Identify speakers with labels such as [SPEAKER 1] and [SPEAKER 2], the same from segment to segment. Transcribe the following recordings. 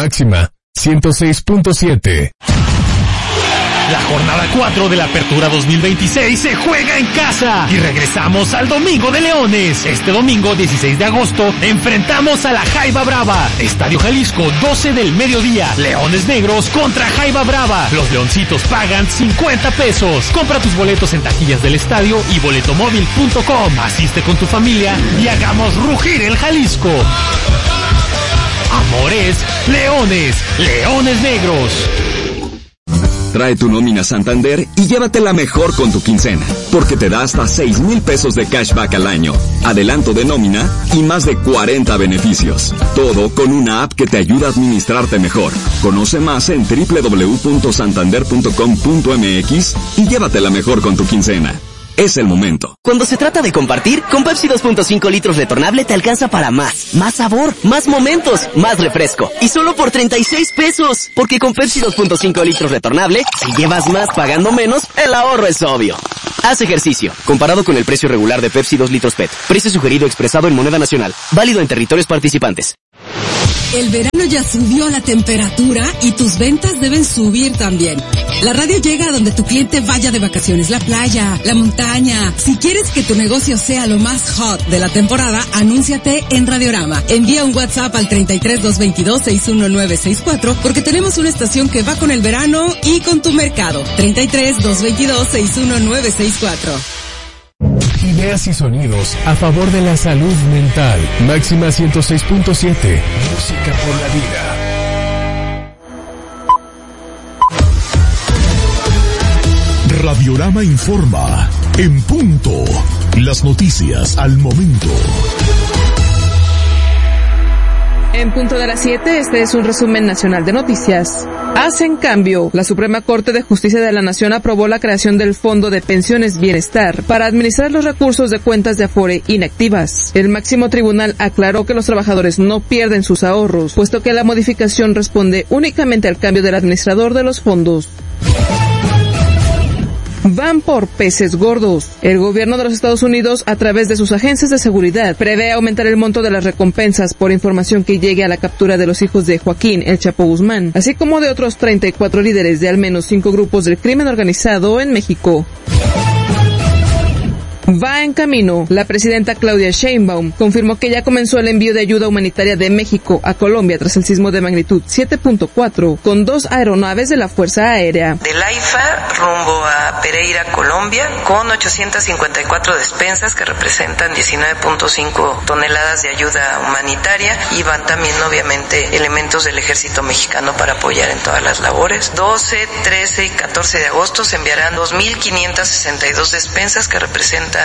[SPEAKER 1] Máxima 106.7.
[SPEAKER 2] La jornada 4 de la Apertura 2026 se juega en casa y regresamos al Domingo de Leones. Este domingo 16 de agosto enfrentamos a la Jaiba Brava. Estadio Jalisco, 12 del mediodía. Leones Negros contra Jaiba Brava. Los leoncitos pagan 50 pesos. Compra tus boletos en taquillas del estadio y boletomóvil.com. Asiste con tu familia y hagamos rugir el Jalisco. Amores, Leones, Leones Negros.
[SPEAKER 3] Trae tu nómina Santander y llévatela mejor con tu quincena, porque te da hasta 6,000 pesos de cashback al año, adelanto de nómina y más de 40 beneficios. Todo con una app que te ayuda a administrarte mejor. Conoce más en www.santander.com.mx y llévatela mejor con tu quincena. Es el momento.
[SPEAKER 4] Cuando se trata de compartir, con Pepsi 2.5 litros retornable te alcanza para más. Más sabor, más momentos, más refresco. Y solo por 36 pesos. Porque con Pepsi 2.5 litros retornable, si llevas más pagando menos, el ahorro es obvio. Haz ejercicio. Comparado con el precio regular de Pepsi 2 litros PET. Precio sugerido expresado en moneda nacional. Válido en territorios participantes.
[SPEAKER 5] El verano ya subió la temperatura y tus ventas deben subir también. La radio llega a donde tu cliente vaya de vacaciones, la playa, la montaña. Si quieres que tu negocio sea lo más hot de la temporada, anúnciate en Radiorama. Envía un WhatsApp al 33-222-61964 porque tenemos una estación que va con el verano y con tu mercado. 33-222-61964.
[SPEAKER 1] Ideas y sonidos a favor de la salud mental. Máxima 106.7. Música por la vida.
[SPEAKER 6] Radiorama informa. En punto. Las noticias al momento.
[SPEAKER 7] En punto de las 7, este es un resumen nacional de noticias. Hacen cambio. La Suprema Corte de Justicia de la Nación aprobó la creación del Fondo de Pensiones Bienestar para administrar los recursos de cuentas de Afore inactivas. El máximo tribunal aclaró que los trabajadores no pierden sus ahorros, puesto que la modificación responde únicamente al cambio del administrador de los fondos. Van por peces gordos. El gobierno de los Estados Unidos, a través de sus agencias de seguridad, prevé aumentar el monto de las recompensas por información que llegue a la captura de los hijos de Joaquín El Chapo Guzmán, así como de otros 34 líderes de al menos 5 grupos del crimen organizado en México. Va en camino. La presidenta Claudia Sheinbaum confirmó que ya comenzó el envío de ayuda humanitaria de México a Colombia tras el sismo de magnitud 7.4 con 2 aeronaves de la Fuerza Aérea.
[SPEAKER 8] Del AIFA rumbo a Pereira, Colombia, con 854 despensas que representan 19.5 toneladas de ayuda humanitaria, y van también obviamente elementos del ejército mexicano para apoyar en todas las labores. 12, 13 y 14 de agosto se enviarán 2.562 despensas que representan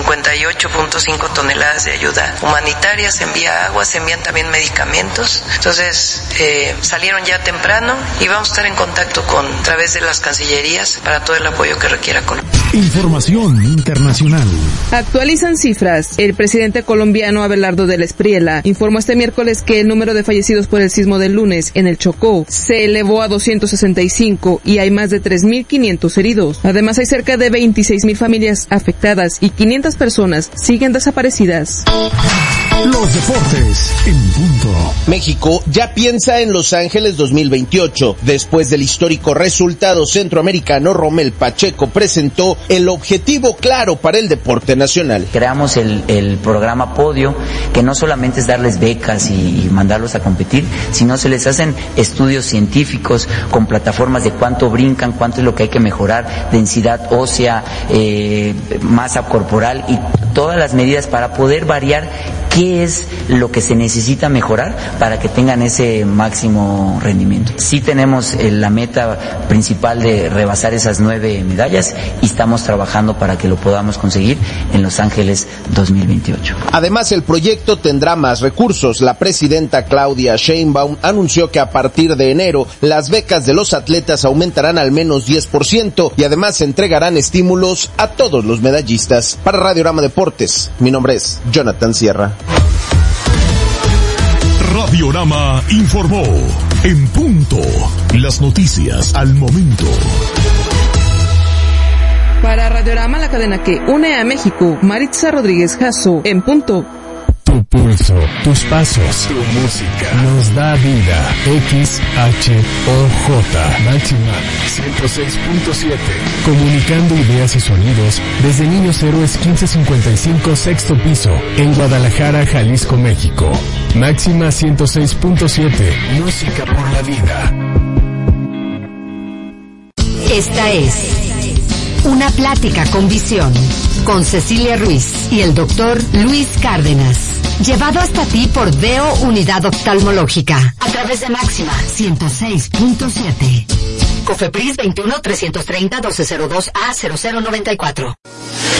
[SPEAKER 8] 58.5 toneladas de ayuda humanitaria. Se envía agua, se envían también medicamentos. Entonces salieron ya temprano y vamos a estar en contacto a través de las cancillerías para todo el apoyo que requiera Colombia.
[SPEAKER 6] Información internacional.
[SPEAKER 7] Actualizan cifras. El presidente colombiano Abelardo del Espriella informó este miércoles que el número de fallecidos por el sismo del lunes en el Chocó se elevó a 265 y hay más de 3.500 heridos. Además hay cerca de 26.000 familias afectadas y 500 personas siguen desaparecidas.
[SPEAKER 6] Los deportes en punto.
[SPEAKER 9] México ya piensa en Los Ángeles 2028. Después del histórico resultado centroamericano, Romel Pacheco presentó el objetivo claro para el deporte nacional.
[SPEAKER 10] Creamos el programa Podio, que no solamente es darles becas y mandarlos a competir, sino se les hacen estudios científicos con plataformas de cuánto brincan, cuánto es lo que hay que mejorar, densidad ósea, masa corporal y todas las medidas para poder variar qué es lo que se necesita mejorar para que tengan ese máximo rendimiento. Sí tenemos la meta principal de rebasar esas 9 medallas y estamos trabajando para que lo podamos conseguir en Los Ángeles 2028.
[SPEAKER 9] Además, el proyecto tendrá más recursos. La presidenta Claudia Sheinbaum anunció que a partir de enero las becas de los atletas aumentarán al menos 10% y además se entregarán estímulos a todos los medallistas. Para Radiorama Deportes, mi nombre es Jonathan Sierra.
[SPEAKER 6] Radiorama informó. En punto. Las noticias al momento.
[SPEAKER 7] Para Radiorama, la cadena que une a México, Maritza Rodríguez Jasso, en punto.
[SPEAKER 1] Tu pulso, tus pasos, tu música nos da vida. XHOJ Máxima 106.7. Comunicando ideas y sonidos desde Niños Héroes 1555 sexto piso en Guadalajara, Jalisco, México. Máxima 106.7. Música por la vida.
[SPEAKER 11] Esta es Una Plática con Visión, con Cecilia Ruiz y el doctor Luis Cárdenas. Llevado hasta ti por Deo Unidad Oftalmológica, a través de Máxima 106.7. Cofepris 21 330 1202 A 0094.